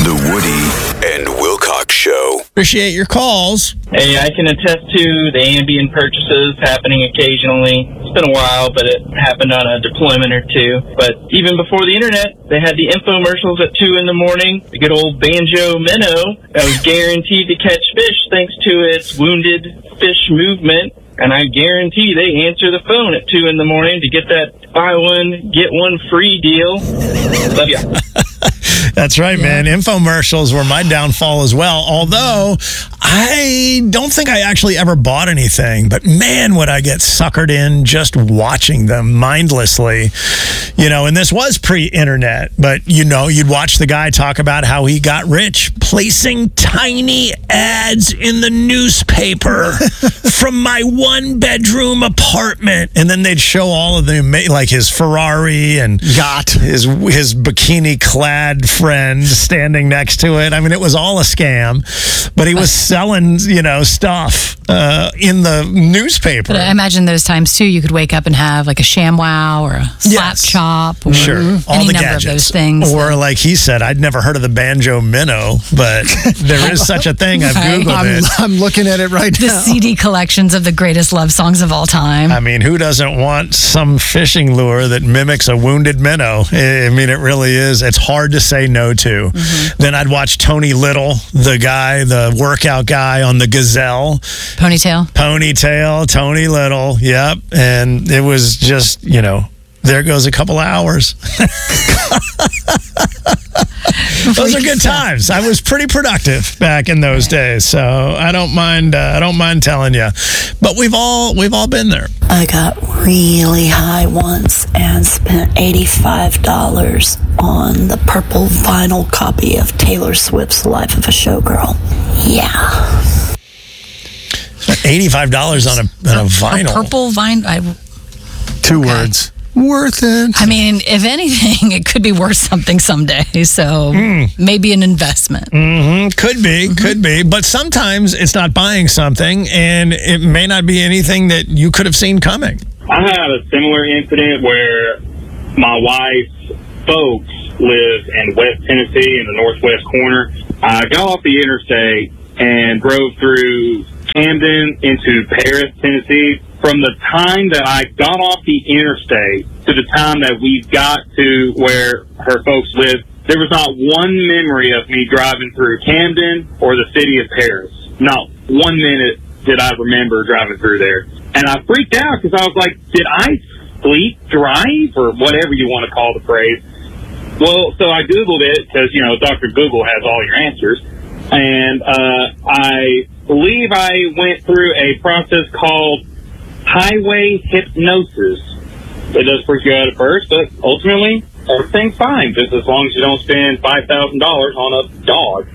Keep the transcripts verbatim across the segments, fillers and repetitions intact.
The Woody and Wilcox Show. Appreciate your calls. Hey, I can attest to the Ambien purchases happening occasionally. It's been a while, but it happened on a deployment or two. But even before the internet, they had the infomercials at two in the morning. The good old Banjo Minnow that was guaranteed to catch fish thanks to its wounded fish movement. And I guarantee they answer the phone at two in the morning to get that buy one, get one free deal. Love ya. That's right, Yeah. man. Infomercials were my downfall as well. Although I don't think I actually ever bought anything, but man, would I get suckered in just watching them mindlessly. You know, and this was pre-internet, but you know, you'd watch the guy talk about how he got rich placing tiny ads in the newspaper from my one-bedroom apartment, and then they'd show all of the ama- like his Ferrari and Got. his his bikini-clad friend standing next to it. I mean, it was all a scam, but he was selling, you know, stuff uh, in the newspaper. But I imagine those times too, you could wake up and have like a ShamWow or a slap Yes. chop or Sure, all any the number gadgets. of those things. Or like he said, I'd never heard of the Banjo Minnow, but there is such a thing. I've Right. Googled I'm, it. I'm looking at it right the now. C D collections of the greatest love songs of all time. I mean, who doesn't want some fishing lure that mimics a wounded minnow? I mean, it really is. It's hard to say no to. Mm-hmm. Then I'd watch Tony Little, the guy, the workout guy on the Gazelle. Ponytail. Ponytail, Tony Little. Yep. And it was just, you know, there goes a couple hours. Those are good times. I was pretty productive back in those days, so I don't mind. Uh, I don't mind telling you. But we've all we've all been there. I got really high once and spent eighty-five dollars on the purple vinyl copy of Taylor Swift's Life of a Showgirl. Yeah. Eighty-five dollars on a on a vinyl. A purple vine. I, Two words. Worth it. I mean, if anything, it could be worth something someday. So maybe an investment. Mm-hmm. Could be, could be. But sometimes it's not buying something, and it may not be anything that you could have seen coming. I had a similar incident where my wife's folks live in West Tennessee in the northwest corner. I got off the interstate and drove through Camden into Paris, Tennessee. From the time that I got off the interstate to the time that we got to where her folks live, there was not one memory of me driving through Camden or the city of Paris. Not one minute did I remember driving through there. And I freaked out because I was like, did I sleep drive or whatever you want to call the phrase? Well, so I Googled it because, you know, Doctor Google has all your answers. And uh, I believe I went through a process called highway hypnosis. It does freak you out at first, but ultimately, everything's fine, just as long as you don't spend five thousand dollars on a dog.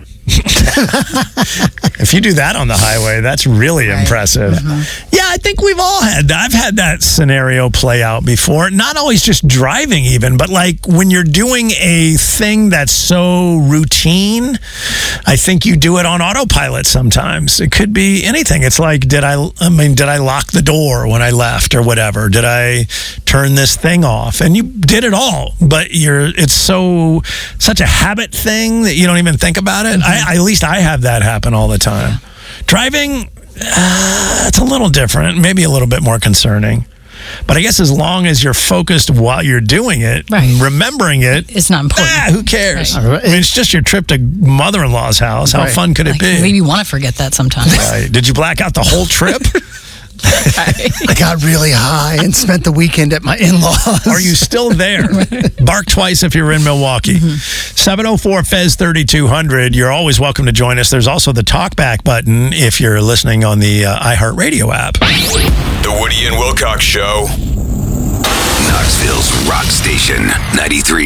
If you do that on the highway, that's really impressive. Mm-hmm. Yeah, I think we've all had that. I've had that scenario play out before. Not always just driving even, but like when you're doing a thing that's so routine, I think you do it on autopilot sometimes. It could be anything. It's like, did I, I mean, did I lock the door when I left or whatever? Did I turn this thing off? And you did it all, but you're, it's so, such a habit thing that you don't even think about it. I, at least I have that happen all the time. Driving, uh, it's a little different, maybe a little bit more concerning. But I guess as long as you're focused while you're doing it, Right. remembering it, It's not important. ah, who cares? Right. I mean, it's just your trip to mother-in-law's house. How Right. fun could it Like, be? maybe you want to forget that sometimes. Right. Did you black out the whole trip? I got really high and spent the weekend at my in-laws. Are you still there? Bark twice if you're in Milwaukee. seven oh four F E Z thirty-two hundred. You're always welcome to join us. There's also the talkback button if you're listening on the uh, iHeartRadio app. The Woody and Wilcox Show. Knoxville's Rock Station, ninety-three